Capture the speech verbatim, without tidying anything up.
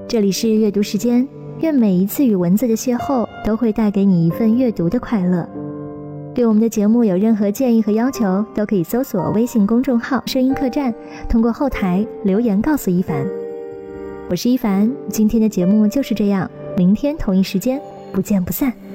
这里是阅读时间，愿每一次与文字的邂逅都会带给你一份阅读的快乐。对我们的节目有任何建议和要求，都可以搜索微信公众号声音客栈，通过后台留言告诉一凡。我是一凡，今天的节目就是这样，明天同一时间不见不散。